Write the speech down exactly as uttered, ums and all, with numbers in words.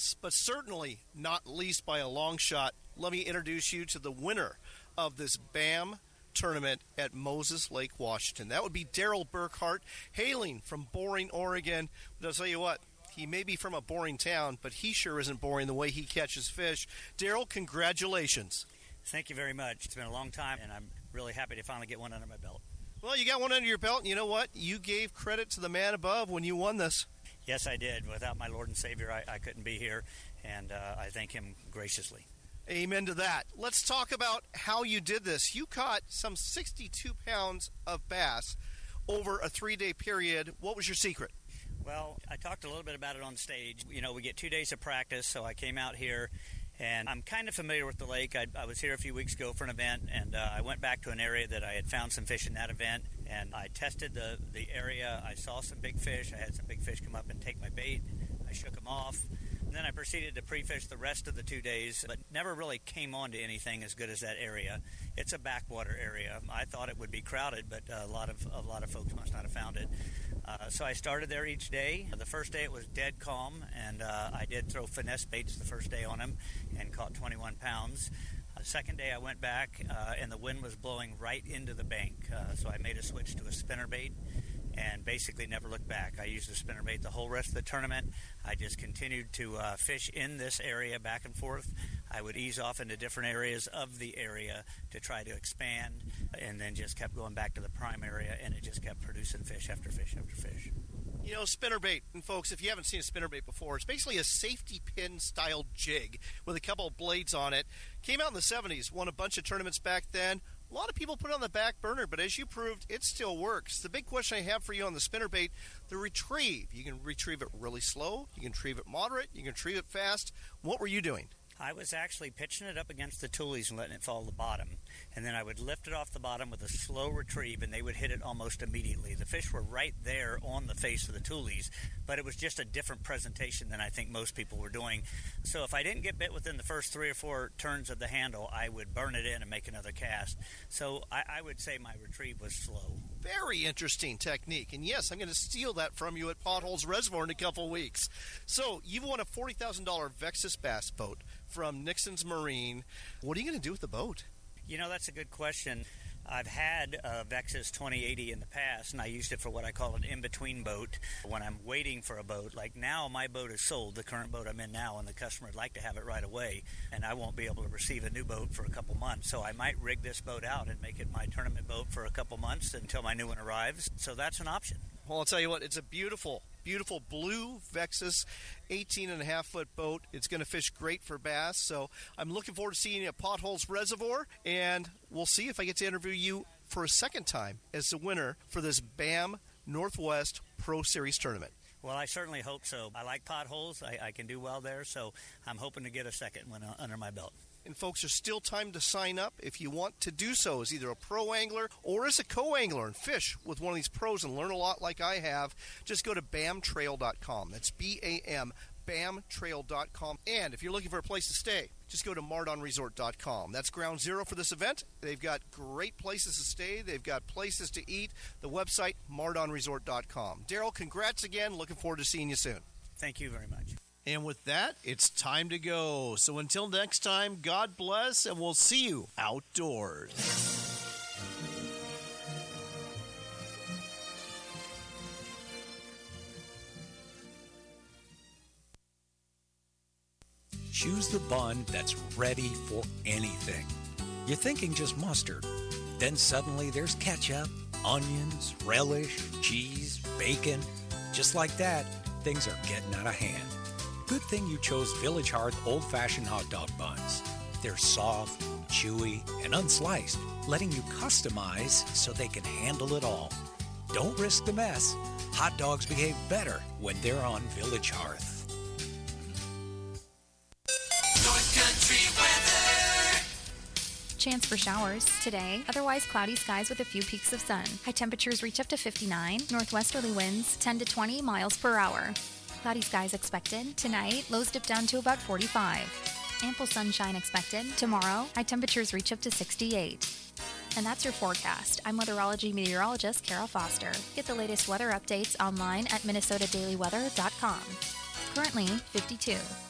Last, but certainly not least by a long shot, let me introduce you to the winner of this BAM tournament at Moses Lake, Washington. That would be Daryl Burkhart, hailing from Boring, Oregon. But I'll tell you what, he may be from a boring town, but he sure isn't boring the way he catches fish. Daryl, congratulations. Thank you very much. It's been a long time, and I'm really happy to finally get one under my belt. Well, you got one under your belt, and you know what? You gave credit to the man above when you won this. Yes, I did. Without my Lord and Savior, I, I couldn't be here, and uh, I thank him graciously. Amen to that. Let's talk about how you did this. You caught some sixty-two pounds of bass over a three-day period. What was your secret? Well, I talked a little bit about it on stage. You know, we get two days of practice, so I came out here, and I'm kind of familiar with the lake. I, I was here a few weeks ago for an event, and uh, I went back to an area that I had found some fish in that event, and I tested the, the area. I saw some big fish. I had some big fish come up and take my bait. I shook them off. And then I proceeded to pre-fish the rest of the two days, but never really came on to anything as good as that area. It's a backwater area. I thought it would be crowded, but a lot of a lot of folks must not have found it. Uh, so I started there each day. The first day it was dead calm, and uh, I did throw finesse baits the first day on him and caught twenty-one pounds. The second day I went back, uh, and the wind was blowing right into the bank, uh, so I made a switch to a spinnerbait and basically never looked back. I used the spinnerbait the whole rest of the tournament. I just continued to uh, fish in this area back and forth. I would ease off into different areas of the area to try to expand, and then just kept going back to the prime area, and it just kept producing fish after fish after fish. You know, spinnerbait, and folks, if you haven't seen a spinnerbait before, it's basically a safety pin style jig with a couple of blades on it. Came out in the seventies, won a bunch of tournaments back then. A lot of people put it on the back burner, but as you proved, it still works. The big question I have for you on the spinnerbait, the retrieve. You can retrieve it really slow, you can retrieve it moderate, you can retrieve it fast. What were you doing? I was actually pitching it up against the tulies and letting it fall to the bottom. And then I would lift it off the bottom with a slow retrieve, and they would hit it almost immediately. The fish were right there on the face of the tulies, but it was just a different presentation than I think most people were doing. So if I didn't get bit within the first three or four turns of the handle, I would burn it in and make another cast. So I, I would say my retrieve was slow. Very interesting technique. And yes, I'm going to steal that from you at Potholes Reservoir in a couple weeks. So you've won a forty thousand dollars Vexus bass boat from Nixon's Marine. What are you going to do with the boat? You know, that's a good question. I've had a Vexus twenty eighty in the past, and I used it for what I call an in-between boat when I'm waiting for a boat. Like now, my boat is sold, the current boat I'm in now, and the customer would like to have it right away, and I won't be able to receive a new boat for a couple months. So I might rig this boat out and make it my tournament boat for a couple months until my new one arrives. So that's an option. Well, I'll tell you what, it's a beautiful, beautiful blue Vexus eighteen and a half foot boat. It's going to fish great for bass. So I'm looking forward to seeing you at Potholes Reservoir, and we'll see if I get to interview you for a second time as the winner for this BAM Northwest Pro Series tournament. Well, I certainly hope so. I like potholes. I, I can do well there, so I'm hoping to get a second one under my belt. And folks, there's still time to sign up if you want to do so as either a pro angler or as a co-angler and fish with one of these pros and learn a lot like I have. Just go to bam trail dot com. That's B A M, bam trail dot com. And if you're looking for a place to stay, just go to mardon resort dot com. That's ground zero for this event. They've got great places to stay. They've got places to eat. The website, mardon resort dot com. Daryl, congrats again. Looking forward to seeing you soon. Thank you very much. And with that, it's time to go. So until next time, God bless, and we'll see you outdoors. Choose the bun that's ready for anything. You're thinking just mustard. Then suddenly there's ketchup, onions, relish, cheese, bacon. Just like that, things are getting out of hand. Good thing you chose Village Hearth old-fashioned hot dog buns. They're soft, chewy, and unsliced, letting you customize so they can handle it all. Don't risk the mess. Hot dogs behave better when they're on Village Hearth. North Country weather. Chance for showers today. Otherwise cloudy skies with a few peaks of sun. High temperatures reach up to fifty-nine. Northwesterly winds ten to twenty miles per hour. Cloudy skies expected. Tonight, lows dip down to about forty-five. Ample sunshine expected. Tomorrow, high temperatures reach up to sixty-eight. And that's your forecast. I'm weatherology meteorologist Kara Foster. Get the latest weather updates online at minnesota daily weather dot com. Currently, fifty-two.